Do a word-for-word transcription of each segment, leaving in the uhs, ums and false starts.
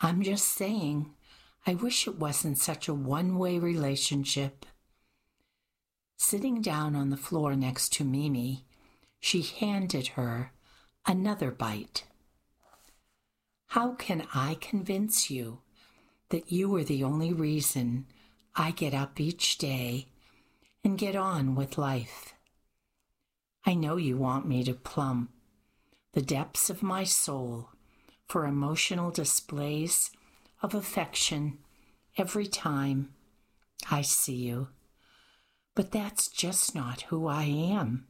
I'm just saying, I wish it wasn't such a one-way relationship. Sitting down on the floor next to Mimi, she handed her another bite. How can I convince you that you are the only reason I get up each day and get on with life? I know you want me to plumb the depths of my soul for emotional displays of affection every time I see you, but that's just not who I am.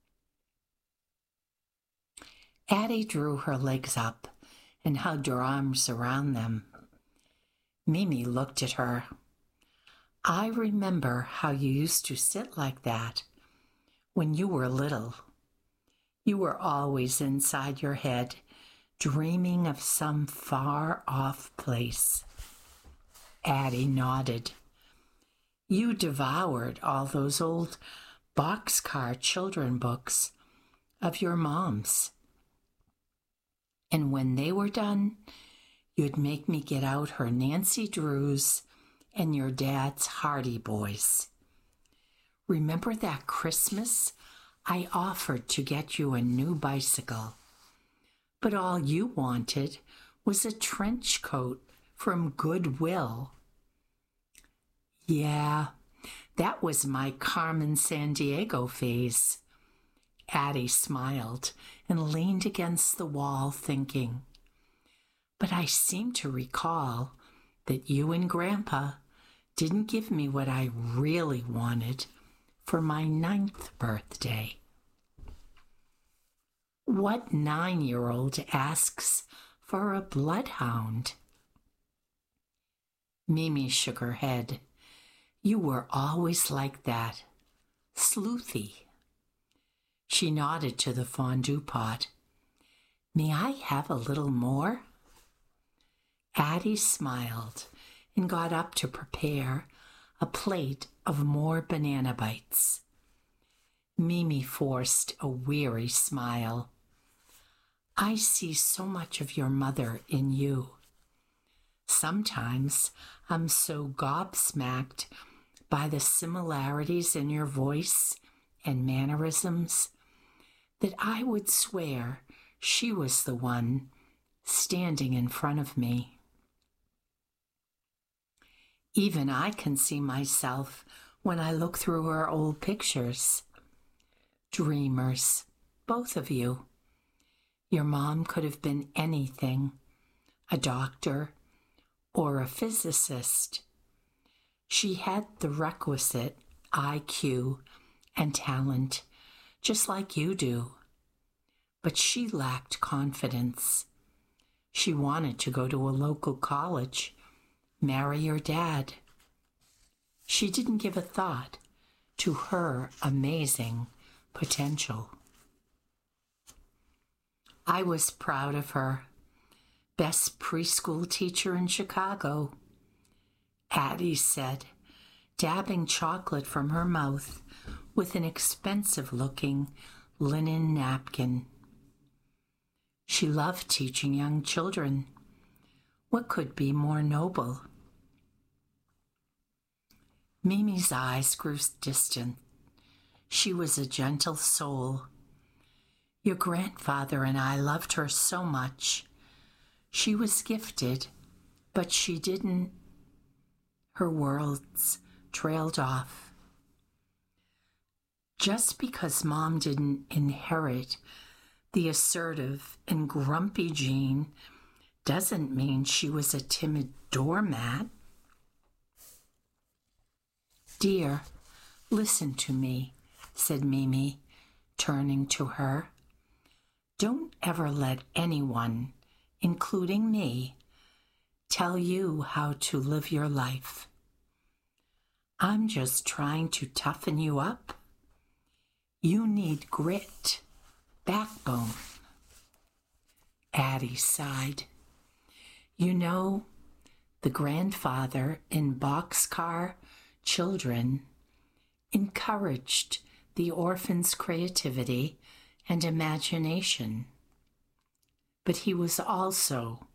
Addie drew her legs up and hugged her arms around them. Mimi looked at her. I remember how you used to sit like that when you were little. You were always inside your head, dreaming of some far-off place. Addie nodded. You devoured all those old boxcar children books of your mom's. And when they were done, you'd make me get out her Nancy Drews and your dad's Hardy Boys. Remember that Christmas I offered to get you a new bicycle, but all you wanted was a trench coat from Goodwill. Yeah, that was my Carmen Sandiego phase. Addie smiled and leaned against the wall thinking, but I seem to recall that you and Grandpa didn't give me what I really wanted for my ninth birthday. What nine-year-old asks for a bloodhound? Mimi shook her head. You were always like that, sleuthy. She nodded to the fondue pot. May I have a little more? Addie smiled and got up to prepare a plate of more banana bites. Mimi forced a weary smile. I see so much of your mother in you. Sometimes I'm so gobsmacked by the similarities in your voice and mannerisms that I would swear she was the one standing in front of me. Even I can see myself when I look through her old pictures. Dreamers, both of you. Your mom could have been anything, a doctor or a physicist. She had the requisite I Q and talent, just like you do. But she lacked confidence. She wanted to go to a local college, marry your dad. She didn't give a thought to her amazing potential. I was proud of her. Best preschool teacher in Chicago, Addie said, dabbing chocolate from her mouth with an expensive-looking linen napkin. She loved teaching young children. What could be more noble? Mimi's eyes grew distant. She was a gentle soul. Your grandfather and I loved her so much. She was gifted, but she didn't. Her words trailed off. Just because Mom didn't inherit the assertive and grumpy gene doesn't mean she was a timid doormat. Dear, listen to me, said Mimi, turning to her. Don't ever let anyone, including me, tell you how to live your life. I'm just trying to toughen you up. You need grit, backbone. Addie sighed. You know, the grandfather in Boxcar Children encouraged the orphans' creativity and imagination. But he was also